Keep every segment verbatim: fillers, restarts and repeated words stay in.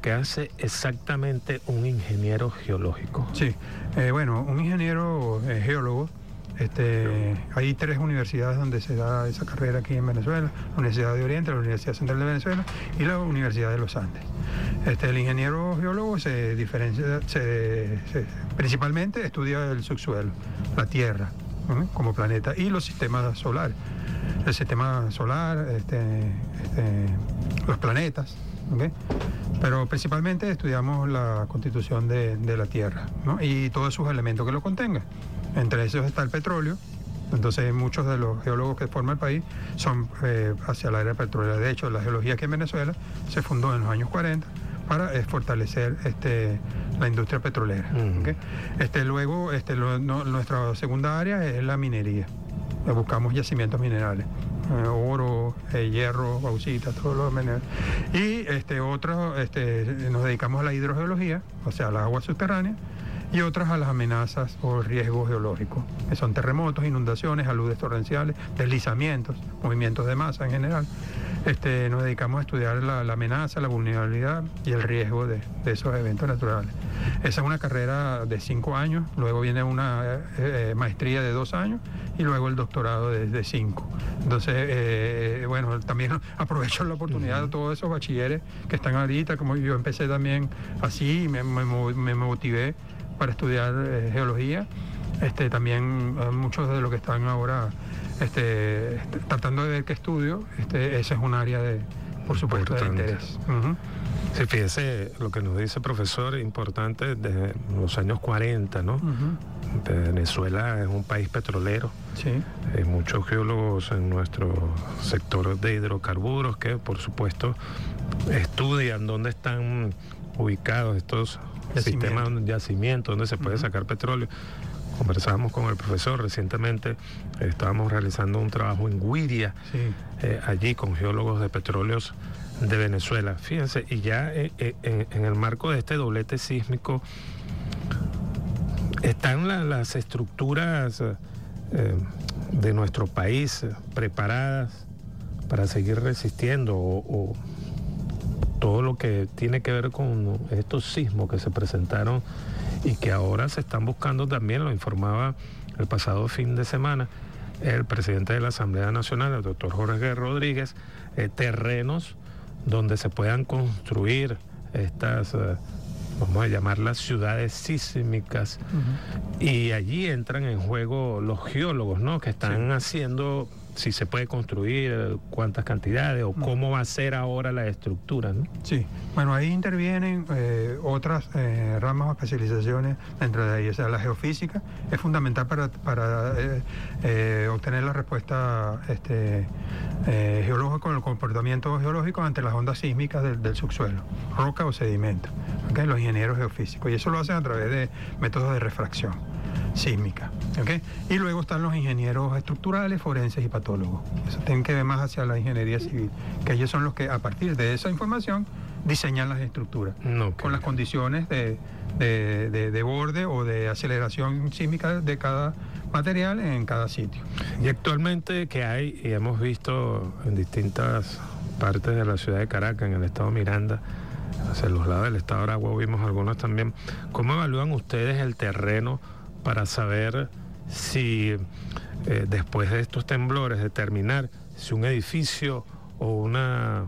que hace exactamente un ingeniero geológico. Sí, eh, bueno, un ingeniero eh, geólogo, este, hay tres universidades donde se da esa carrera aquí en Venezuela: la Universidad de Oriente, la Universidad Central de Venezuela y la Universidad de los Andes. Este, el ingeniero geólogo se diferencia, se, se, principalmente estudia el subsuelo, la Tierra, ¿no?, como planeta, y los sistemas solares. El sistema solar, este, este, los planetas, ¿okay? Pero principalmente estudiamos la constitución de, de la Tierra, ¿no?, y todos sus elementos que lo contengan. Entre esos está el petróleo. Entonces muchos de los geólogos que forman el país son eh, hacia el área petrolera. De hecho, la geología aquí en Venezuela se fundó en los años cuarenta para eh, fortalecer este, la industria petrolera. Mm. ¿Okay? Este, luego, este, lo, no, nuestra segunda área es la minería. Buscamos yacimientos minerales, eh, oro, eh, hierro, bauxita, todos los minerales. Y este, otros, este, nos dedicamos a la hidrogeología, o sea, a las aguas subterráneas, y otras a las amenazas o riesgos geológicos, que son terremotos, inundaciones, aludes torrenciales, deslizamientos, movimientos de masa en general. Este, nos dedicamos a estudiar la, la amenaza, la vulnerabilidad y el riesgo de, de esos eventos naturales. Esa es una carrera de cinco años, luego viene una eh, maestría de dos años y luego el doctorado de, de cinco. Entonces, eh, bueno, también aprovecho la oportunidad de todos esos bachilleres que están ahorita, como yo empecé también así, me, me, me motivé para estudiar eh, geología. Este, también eh, muchos de los que están ahora este, este, tratando de ver qué estudio, este, ese es un área de, por supuesto, importante. De interés. Uh-huh. Sí, fíjese lo que nos dice el profesor, importante desde los años cuarenta, ¿no? Uh-huh. Venezuela es un país petrolero. Sí. Hay muchos geólogos en nuestro sector de hidrocarburos que, por supuesto, estudian dónde están ubicados estos sistemas de yacimiento donde se puede uh-huh. sacar petróleo. Conversábamos con el profesor recientemente, estábamos realizando un trabajo en Guiria, sí. eh, allí con geólogos de petróleos de Venezuela. Fíjense, y ya eh, eh, en, en el marco de este doblete sísmico están la, las estructuras eh, de nuestro país preparadas para seguir resistiendo o, o todo lo que tiene que ver con estos sismos que se presentaron y que ahora se están buscando también, lo informaba el pasado fin de semana el presidente de la Asamblea Nacional, el doctor Jorge Rodríguez, eh, terrenos donde se puedan construir estas, eh, vamos a llamarlas ciudades sísmicas, uh-huh. y allí entran en juego los geólogos, ¿no?, que están sí. haciendo si se puede construir, cuántas cantidades o cómo va a ser ahora la estructura, ¿no? Sí, bueno, ahí intervienen eh, otras eh, ramas o especializaciones dentro de ahí. O sea, la geofísica es fundamental para, para eh, eh, obtener la respuesta este, eh, geológica con el comportamiento geológico ante las ondas sísmicas del, del subsuelo, roca o sedimento, ¿okay? Los ingenieros geofísicos, y eso lo hacen a través de métodos de refracción sísmica, ¿okay? Y luego están los ingenieros estructurales, forenses y patólogos. Eso tienen que ver más hacia la ingeniería civil, que ellos son los que a partir de esa información diseñan las estructuras, okay, con las condiciones de, de, de, de borde o de aceleración sísmica de cada material en cada sitio. Y actualmente que hay, y hemos visto en distintas partes de la ciudad de Caracas, en el estado Miranda, hacia los lados del estado Aragua vimos algunos también, ¿cómo evalúan ustedes el terreno para saber si eh, después de estos temblores determinar si un edificio o una,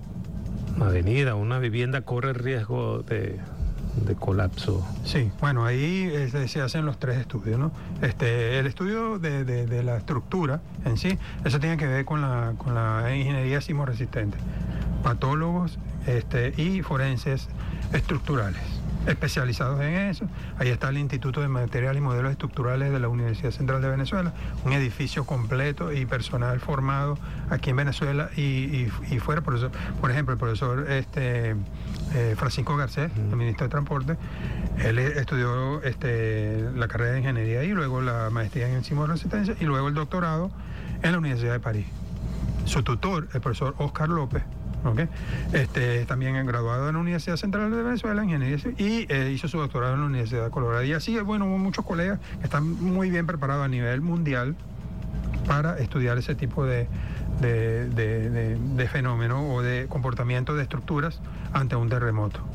una avenida o una vivienda corre riesgo de, de colapso? Sí, bueno, ahí eh, se hacen los tres estudios, ¿no? Este, el estudio de, de, de la estructura en sí, eso tiene que ver con la, con la ingeniería sismoresistente, patólogos este, y forenses estructurales especializados en eso. Ahí está el Instituto de Materiales y Modelos Estructurales de la Universidad Central de Venezuela, un edificio completo y personal formado aquí en Venezuela y, y, y fuera. Por, eso, por ejemplo, el profesor este, eh, Francisco Garcés, uh-huh. el ministro de Transporte, él estudió este, la carrera de ingeniería y luego la maestría en sismoresistencia y luego el doctorado en la Universidad de París. Su tutor, el profesor Oscar López, Okay. Este, también graduado en la Universidad Central de Venezuela en ingeniería y eh, hizo su doctorado en la Universidad de Colorado. Y así, bueno, hubo muchos colegas que están muy bien preparados a nivel mundial para estudiar ese tipo de, de, de, de, de fenómeno o de comportamiento de estructuras ante un terremoto.